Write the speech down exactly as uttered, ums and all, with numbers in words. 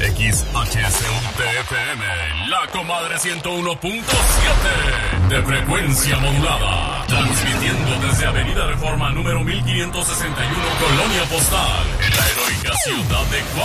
X H S U T F M, La Comadre ciento uno punto siete de frecuencia modulada, transmitiendo desde Avenida Reforma número mil quinientos sesenta y uno, Colonia Postal, en la heroica ciudad de Cuautla.